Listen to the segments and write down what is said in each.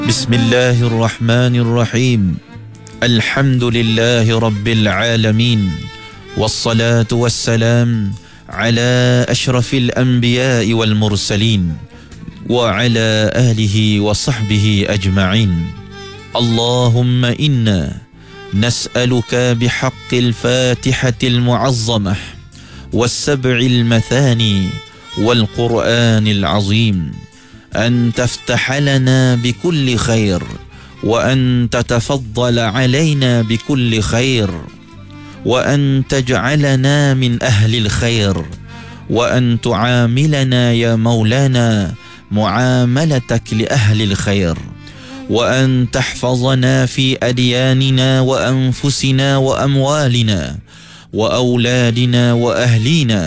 Bismillahirrahmanirrahim. Alhamdulillahirabbil alamin. Wassalatu wassalam ala asyrafil anbiya'i wal mursalin wa ala alihi wa sahbihi ajma'in. Allahumma inna nas'aluka bihaqqil fatihatil mu'azzamah was-sab'il mathani wal qur'anil azim أن تفتح لنا بكل خير وأن تتفضل علينا بكل خير وأن تجعلنا من أهل الخير وأن تعاملنا يا مولانا معاملتك لأهل الخير وأن تحفظنا في أدياننا وأنفسنا وأموالنا وأولادنا وأهلينا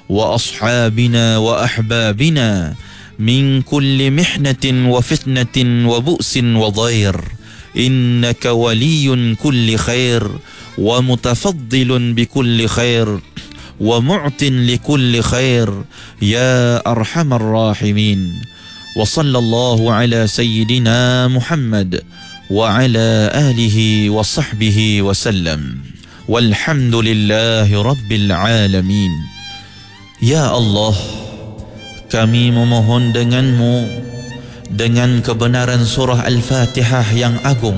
وأصحابنا وأحبابنا من كل محنة وفتنة وبؤس وضير إنك ولي كل خير ومتفضل بكل خير ومعط لكل خير يا أرحم الراحمين. وصلى الله على سيدنا محمد وعلى آله وصحبه وسلم والحمد لله رب العالمين. يا الله, kami memohon denganmu dengan kebenaran surah Al-Fatihah yang agung,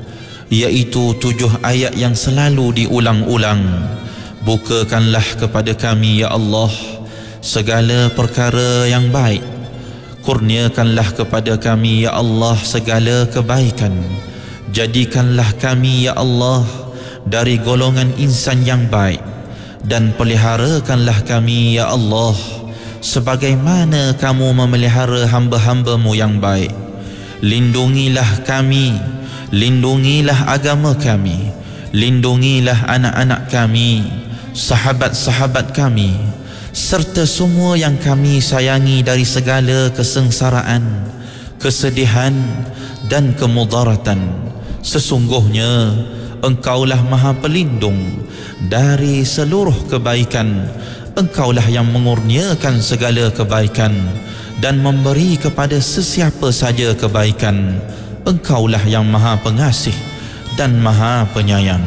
iaitu 7 ayat yang selalu diulang-ulang. Bukakanlah kepada kami ya Allah segala perkara yang baik. Kurniakanlah kepada kami ya Allah segala kebaikan. Jadikanlah kami ya Allah dari golongan insan yang baik, dan peliharakanlah kami ya Allah sebagaimana kamu memelihara hamba-hambamu yang baik. Lindungilah kami, lindungilah agama kami, lindungilah anak-anak kami, sahabat-sahabat kami, serta semua yang kami sayangi dari segala kesengsaraan, kesedihan dan kemudaratan. Sesungguhnya Engkaulah Maha Pelindung dari seluruh kebaikan. Engkaulah yang mengurniakan segala kebaikan dan memberi kepada sesiapa saja kebaikan. Engkaulah yang Maha Pengasih dan Maha Penyayang.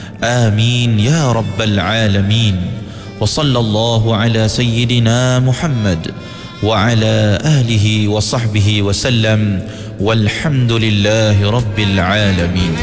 Amin ya Rabbal Alamin. Wa sallallahu ala sayyidina Muhammad wa ala alihi wa sahbihi wa sallam. Walhamdulillahi Rabbil Alamin.